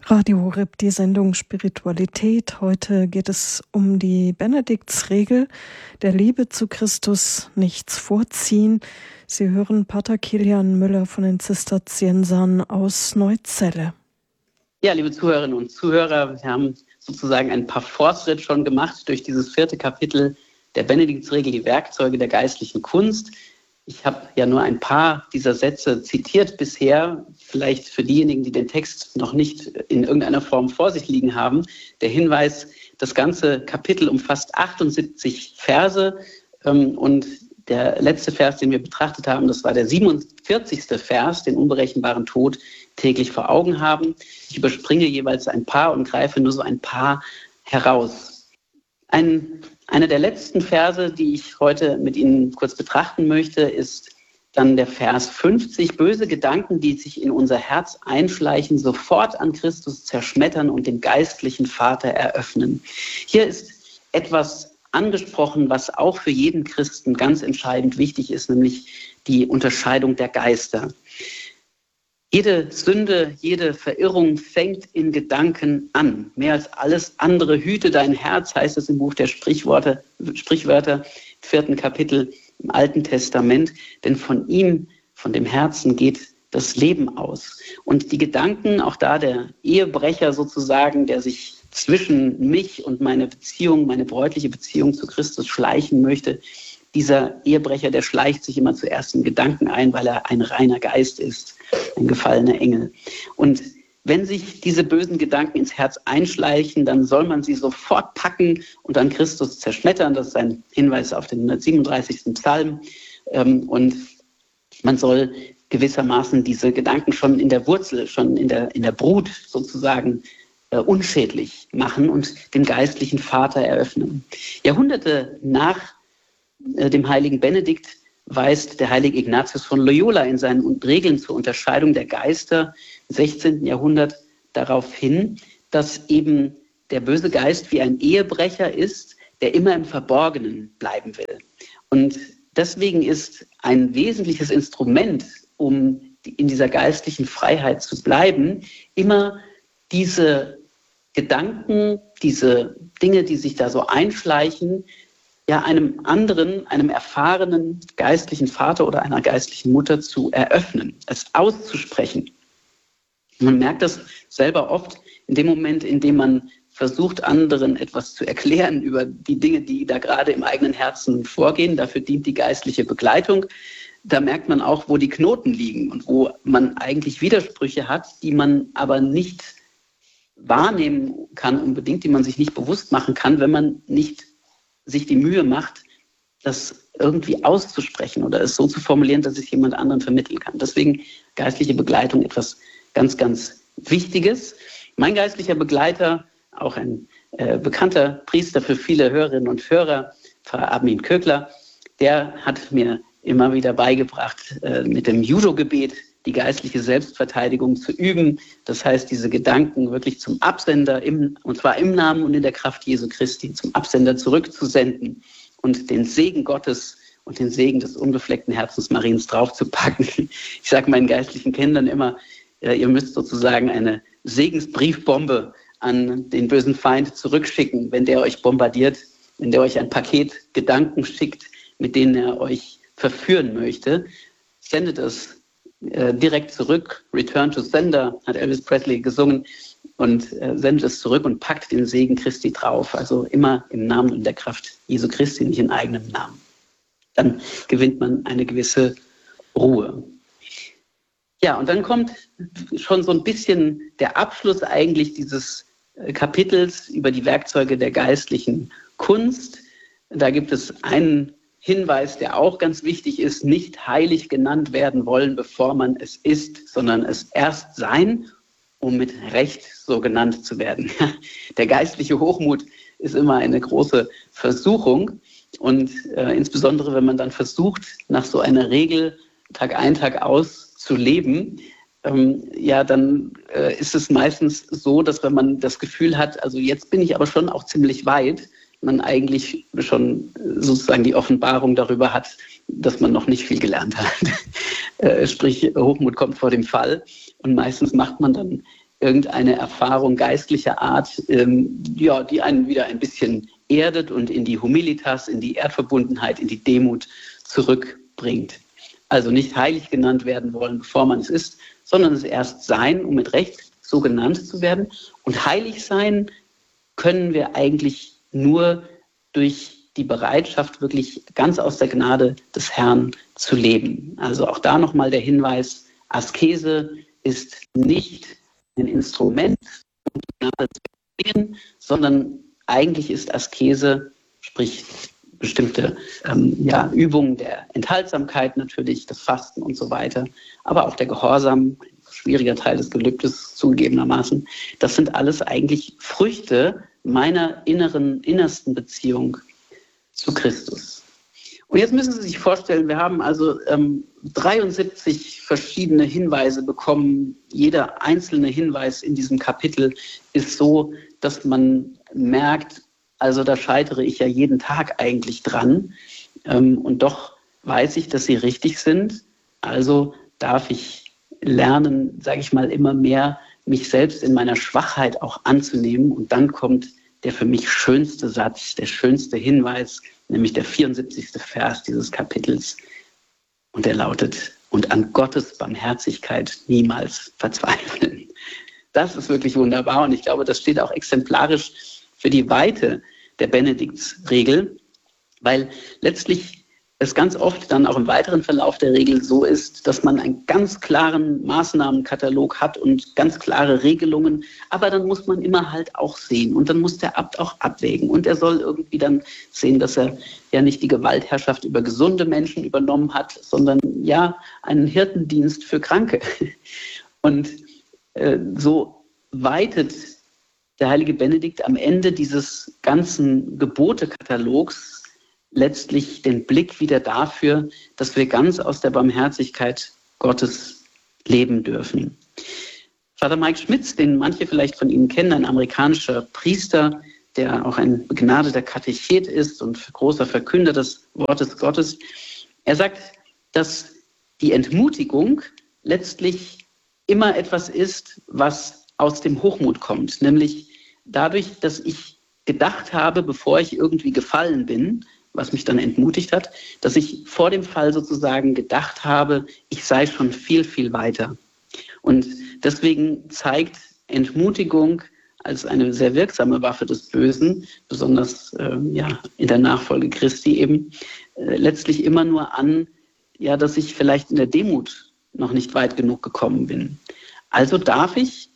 Radio Horeb, die Sendung Spiritualität. Heute geht es um die Benediktsregel der Liebe zu Christus, nichts vorziehen. Sie hören Pater Kilian Müller von den Zisterziensern aus Neuzelle. Ja, liebe Zuhörerinnen und Zuhörer, wir haben sozusagen einen Parforce-Ritt schon gemacht durch dieses 4. Kapitel der Benediktsregel, die Werkzeuge der geistlichen Kunst. Ich habe ja nur ein paar dieser Sätze zitiert bisher, vielleicht für diejenigen, die den Text noch nicht in irgendeiner Form vor sich liegen haben. Der Hinweis, das ganze Kapitel umfasst 78 Verse und der letzte Vers, den wir betrachtet haben, das war der 47. Vers, den unberechenbaren Tod täglich vor Augen haben. Ich überspringe jeweils ein paar und greife nur so ein paar heraus. Einer der letzten Verse, die ich heute mit Ihnen kurz betrachten möchte, ist dann der Vers 50. Böse Gedanken, die sich in unser Herz einschleichen, sofort an Christus zerschmettern und dem geistlichen Vater eröffnen. Hier ist etwas angesprochen, was auch für jeden Christen ganz entscheidend wichtig ist, nämlich die Unterscheidung der Geister. Jede Sünde, jede Verirrung fängt in Gedanken an. Mehr als alles andere hüte dein Herz, heißt es im Buch der Sprichwörter, 4. Kapitel im Alten Testament. Denn von ihm, von dem Herzen geht das Leben aus. Und die Gedanken, auch da der Ehebrecher sozusagen, der sich zwischen mich und meine Beziehung, meine bräutliche Beziehung zu Christus schleichen möchte, dieser Ehebrecher, der schleicht sich immer zuerst in Gedanken ein, weil er ein reiner Geist ist, ein gefallener Engel. Und wenn sich diese bösen Gedanken ins Herz einschleichen, dann soll man sie sofort packen und an Christus zerschmettern. Das ist ein Hinweis auf den 137. Psalm. Und man soll gewissermaßen diese Gedanken schon in der Wurzel, schon in der Brut sozusagen unschädlich machen und dem geistlichen Vater eröffnen. Jahrhunderte nach dem heiligen Benedikt weist der heilige Ignatius von Loyola in seinen Regeln zur Unterscheidung der Geister im 16. Jahrhundert darauf hin, dass eben der böse Geist wie ein Ehebrecher ist, der immer im Verborgenen bleiben will. Und deswegen ist ein wesentliches Instrument, um in dieser geistlichen Freiheit zu bleiben, immer diese Gedanken, diese Dinge, die sich da so einschleichen, ja einem anderen, einem erfahrenen geistlichen Vater oder einer geistlichen Mutter zu eröffnen, es auszusprechen. Man merkt das selber oft in dem Moment, in dem man versucht, anderen etwas zu erklären über die Dinge, die da gerade im eigenen Herzen vorgehen. Dafür dient die geistliche Begleitung. Da merkt man auch, wo die Knoten liegen und wo man eigentlich Widersprüche hat, die man aber nicht wahrnehmen kann unbedingt, die man sich nicht bewusst machen kann, wenn man nicht sich die Mühe macht, das irgendwie auszusprechen oder es so zu formulieren, dass es jemand anderen vermitteln kann. Deswegen geistliche Begleitung etwas ganz, ganz Wichtiges. Mein geistlicher Begleiter, auch ein bekannter Priester für viele Hörerinnen und Hörer, Pfarrer Armin Kögler, der hat mir immer wieder beigebracht, mit dem Judo-Gebet die geistliche Selbstverteidigung zu üben. Das heißt, diese Gedanken wirklich zum Absender, und zwar im Namen und in der Kraft Jesu Christi, zum Absender zurückzusenden und den Segen Gottes und den Segen des unbefleckten Herzens Mariens draufzupacken. Ich sage meinen geistlichen Kindern immer, ihr müsst sozusagen eine Segensbriefbombe an den bösen Feind zurückschicken, wenn der euch bombardiert, wenn der euch ein Paket Gedanken schickt, mit denen er euch verführen möchte. Sendet es direkt zurück. Return to Sender, hat Elvis Presley gesungen, und sendet es zurück und packt den Segen Christi drauf. Also immer im Namen und der Kraft Jesu Christi, nicht in eigenem Namen. Dann gewinnt man eine gewisse Ruhe. Ja, und dann kommt schon so ein bisschen der Abschluss eigentlich dieses Kapitels über die Werkzeuge der geistlichen Kunst. Da gibt es einen Hinweis, der auch ganz wichtig ist: nicht heilig genannt werden wollen, bevor man es ist, sondern es erst sein, um mit Recht so genannt zu werden. Der geistliche Hochmut ist immer eine große Versuchung, und insbesondere wenn man dann versucht, nach so einer Regel Tag ein, Tag aus zu leben, dann ist es meistens so, dass wenn man das Gefühl hat, also jetzt bin ich aber schon auch ziemlich weit, man eigentlich schon sozusagen die Offenbarung darüber hat, dass man noch nicht viel gelernt hat. Sprich, Hochmut kommt vor dem Fall, und meistens macht man dann irgendeine Erfahrung geistlicher Art, die einen wieder ein bisschen erdet und in die Humilitas, in die Erdverbundenheit, in die Demut zurückbringt. Also nicht heilig genannt werden wollen, bevor man es ist, sondern es erst sein, um mit Recht so genannt zu werden. Und heilig sein können wir eigentlich nur durch die Bereitschaft, wirklich ganz aus der Gnade des Herrn zu leben. Also auch da nochmal der Hinweis, Askese ist nicht ein Instrument, um die Gnade zu erlangen, sondern eigentlich ist Askese, sprich bestimmte Übungen der Enthaltsamkeit natürlich, das Fasten und so weiter, aber auch der Gehorsam, ein schwieriger Teil des Gelübdes zugegebenermaßen, das sind alles eigentlich Früchte meiner innersten Beziehung zu Christus. Und jetzt müssen Sie sich vorstellen, wir haben also 73 verschiedene Hinweise bekommen. Jeder einzelne Hinweis in diesem Kapitel ist so, dass man merkt, also da scheitere ich ja jeden Tag eigentlich dran. Und doch weiß ich, dass sie richtig sind. Also darf ich lernen, sage ich mal, immer mehr mich selbst in meiner Schwachheit auch anzunehmen. Und dann kommt der für mich schönste Satz, der schönste Hinweis, nämlich der 74. Vers dieses Kapitels. Und der lautet, und an Gottes Barmherzigkeit niemals verzweifeln. Das ist wirklich wunderbar und ich glaube, das steht auch exemplarisch für die Weite der Benediktsregel, weil letztlich es ganz oft dann auch im weiteren Verlauf der Regel so ist, dass man einen ganz klaren Maßnahmenkatalog hat und ganz klare Regelungen, aber dann muss man immer halt auch sehen und dann muss der Abt auch abwägen und er soll irgendwie dann sehen, dass er ja nicht die Gewaltherrschaft über gesunde Menschen übernommen hat, sondern ja einen Hirtendienst für Kranke. Und so weitet der heilige Benedikt am Ende dieses ganzen Gebotekatalogs letztlich den Blick wieder dafür, dass wir ganz aus der Barmherzigkeit Gottes leben dürfen. Vater Mike Schmitz, den manche vielleicht von Ihnen kennen, ein amerikanischer Priester, der auch ein begnadeter Katechet ist und großer Verkünder des Wortes Gottes, er sagt, dass die Entmutigung letztlich immer etwas ist, was aus dem Hochmut kommt, nämlich dadurch, dass ich gedacht habe, bevor ich irgendwie gefallen bin, was mich dann entmutigt hat, dass ich vor dem Fall sozusagen gedacht habe, ich sei schon viel, viel weiter. Und deswegen zeigt Entmutigung als eine sehr wirksame Waffe des Bösen, besonders in der Nachfolge Christi eben, letztlich immer nur an, ja, dass ich vielleicht in der Demut noch nicht weit genug gekommen bin. Also darf ich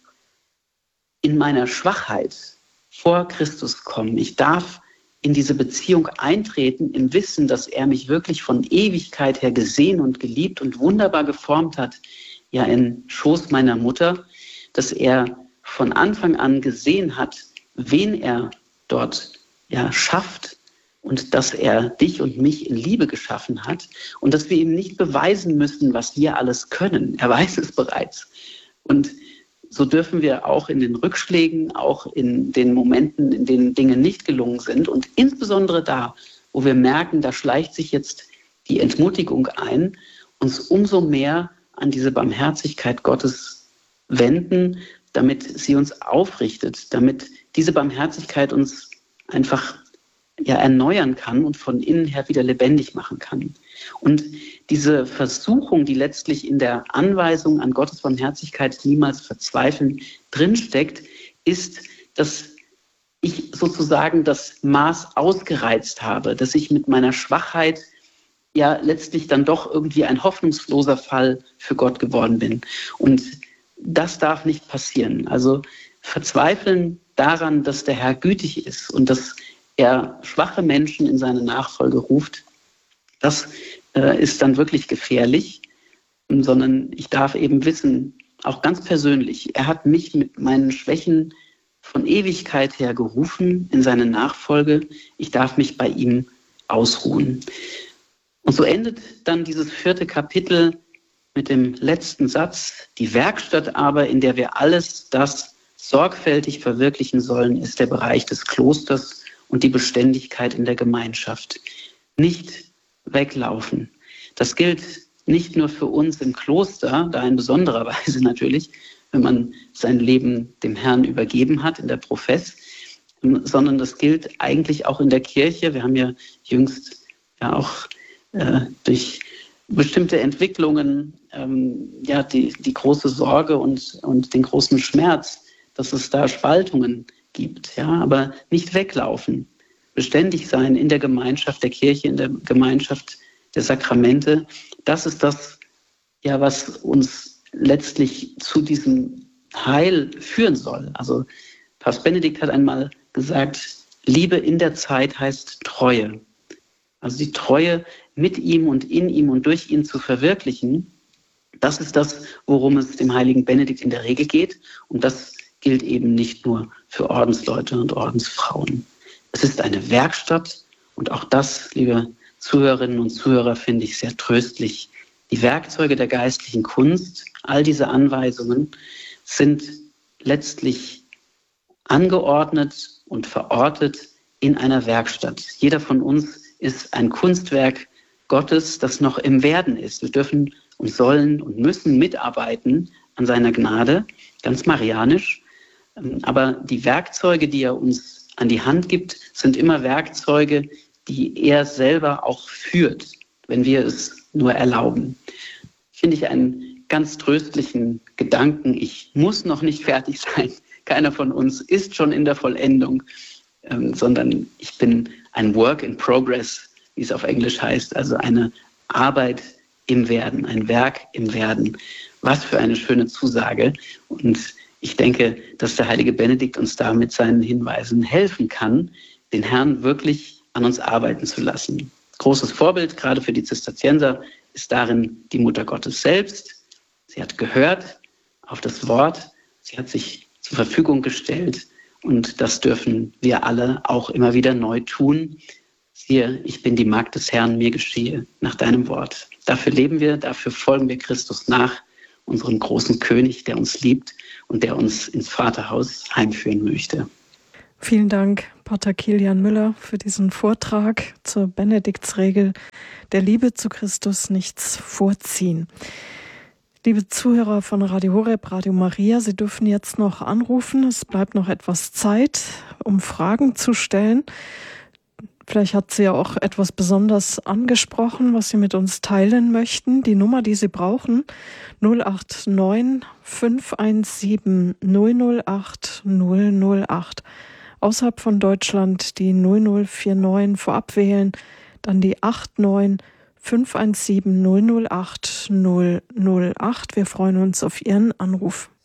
in meiner Schwachheit vor Christus kommen. Ich darf in diese Beziehung eintreten, im Wissen, dass er mich wirklich von Ewigkeit her gesehen und geliebt und wunderbar geformt hat, ja in Schoß meiner Mutter, dass er von Anfang an gesehen hat, wen er dort ja schafft und dass er dich und mich in Liebe geschaffen hat und dass wir ihm nicht beweisen müssen, was wir alles können. Er weiß es bereits. Und so dürfen wir auch in den Rückschlägen, auch in den Momenten, in denen Dinge nicht gelungen sind und insbesondere da, wo wir merken, da schleicht sich jetzt die Entmutigung ein, uns umso mehr an diese Barmherzigkeit Gottes wenden, damit sie uns aufrichtet, damit diese Barmherzigkeit uns einfach erneuern kann und von innen her wieder lebendig machen kann. Und diese Versuchung, die letztlich in der Anweisung an Gottes Barmherzigkeit niemals verzweifeln drinsteckt, ist, dass ich sozusagen das Maß ausgereizt habe, dass ich mit meiner Schwachheit ja letztlich dann doch irgendwie ein hoffnungsloser Fall für Gott geworden bin. Und das darf nicht passieren. Also verzweifeln daran, dass der Herr gütig ist und dass er schwache Menschen in seine Nachfolge ruft, das ist dann wirklich gefährlich, sondern ich darf eben wissen, auch ganz persönlich, er hat mich mit meinen Schwächen von Ewigkeit her gerufen in seine Nachfolge. Ich darf mich bei ihm ausruhen. Und so endet dann dieses 4. Kapitel mit dem letzten Satz. Die Werkstatt aber, in der wir alles das sorgfältig verwirklichen sollen, ist der Bereich des Klosters und die Beständigkeit in der Gemeinschaft. Nicht weglaufen. Das gilt nicht nur für uns im Kloster, da in besonderer Weise natürlich, wenn man sein Leben dem Herrn übergeben hat in der Profess, sondern das gilt eigentlich auch in der Kirche. Wir haben ja jüngst auch durch bestimmte Entwicklungen die große Sorge und den großen Schmerz, dass es da Spaltungen gibt, aber nicht weglaufen, beständig sein in der Gemeinschaft der Kirche, in der Gemeinschaft der Sakramente. Das ist das, was uns letztlich zu diesem Heil führen soll. Also Papst Benedikt hat einmal gesagt, Liebe in der Zeit heißt Treue. Also die Treue mit ihm und in ihm und durch ihn zu verwirklichen, das ist das, worum es dem heiligen Benedikt in der Regel geht. Und das gilt eben nicht nur für Ordensleute und Ordensfrauen. Es ist eine Werkstatt und auch das, liebe Zuhörerinnen und Zuhörer, finde ich sehr tröstlich. Die Werkzeuge der geistlichen Kunst, all diese Anweisungen sind letztlich angeordnet und verortet in einer Werkstatt. Jeder von uns ist ein Kunstwerk Gottes, das noch im Werden ist. Wir dürfen und sollen und müssen mitarbeiten an seiner Gnade, ganz marianisch. Aber die Werkzeuge, die er uns an die Hand gibt, sind immer Werkzeuge, die er selber auch führt, wenn wir es nur erlauben. Finde ich einen ganz tröstlichen Gedanken. Ich muss noch nicht fertig sein. Keiner von uns ist schon in der Vollendung, sondern ich bin ein Work in Progress, wie es auf Englisch heißt, also eine Arbeit im Werden, ein Werk im Werden. Was für eine schöne Zusage. Und ich denke, dass der heilige Benedikt uns da mit seinen Hinweisen helfen kann, den Herrn wirklich an uns arbeiten zu lassen. Großes Vorbild, gerade für die Zisterzienser, ist darin die Mutter Gottes selbst. Sie hat gehört auf das Wort, sie hat sich zur Verfügung gestellt und das dürfen wir alle auch immer wieder neu tun. Siehe, ich bin die Magd des Herrn, mir geschehe nach deinem Wort. Dafür leben wir, dafür folgen wir Christus nach, unserem großen König, der uns liebt und der uns ins Vaterhaus heimführen möchte. Vielen Dank, Pater Kilian Müller, für diesen Vortrag zur Benediktsregel der Liebe zu Christus nichts vorziehen. Liebe Zuhörer von Radio Horeb, Radio Maria, Sie dürfen jetzt noch anrufen. Es bleibt noch etwas Zeit, um Fragen zu stellen. Vielleicht hat Sie ja auch etwas besonders angesprochen, was Sie mit uns teilen möchten. Die Nummer, die Sie brauchen, 089 517 008 008. Außerhalb von Deutschland die 0049 vorab wählen, dann die 89 517 008 008. Wir freuen uns auf Ihren Anruf.